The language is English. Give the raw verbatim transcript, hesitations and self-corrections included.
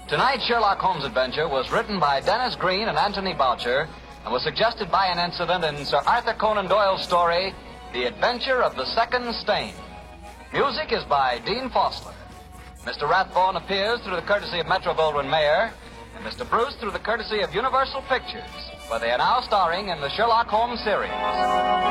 Tonight's Sherlock Holmes adventure was written by Dennis Green and Anthony Boucher and was suggested by an incident in Sir Arthur Conan Doyle's story, The Adventure of the Second Stain. Music is by Dean Fossler. Mister Rathbone appears through the courtesy of Metro-Goldwyn-Mayer, and Mister Bruce through the courtesy of Universal Pictures, where they are now starring in the Sherlock Holmes series.